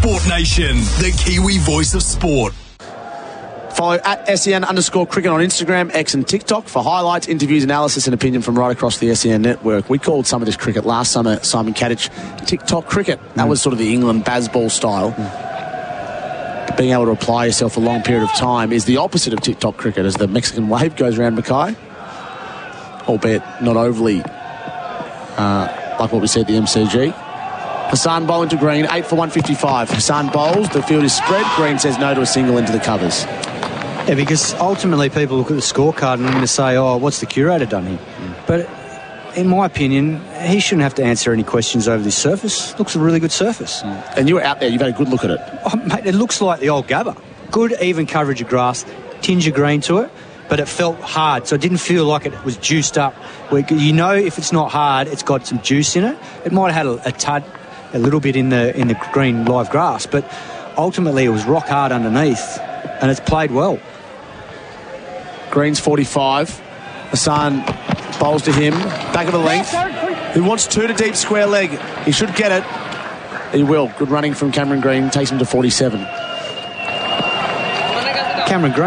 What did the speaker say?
Sport Nation, the Kiwi voice of sport. Follow at SEN_cricket on Instagram, X and TikTok for highlights, interviews, analysis and opinion from right across the SEN network. We called some of this cricket last summer, Simon Kadich, TikTok cricket. That was sort of the England Bazball style. Being able to apply yourself for a long period of time is the opposite of TikTok cricket as the Mexican wave goes around Mackay. Albeit not overly like what we said at the MCG. Hassan bowling to Green, 8 for 155. Hassan bowls, the field is spread. Green says no to a single into the covers. Yeah, because ultimately people look at the scorecard and they say, oh, what's the curator done here? But in my opinion, he shouldn't have to answer any questions over this surface. Looks a really good surface. And you were out there, you've had a good look at it. Oh, mate, it looks like the old Gabba. Good, even coverage of grass, tinge of green to it, but it felt hard, so it didn't feel like it was juiced up. You know if it's not hard, it's got some juice in it. It might have had a tud, a little bit in the green live grass, but ultimately it was rock hard underneath, and it's played well. Green's 45. Hassan bowls to him, back of the length. He wants 2 to deep square leg. He should get it. He will. Good running from Cameron Green, takes him to 47. Cameron Green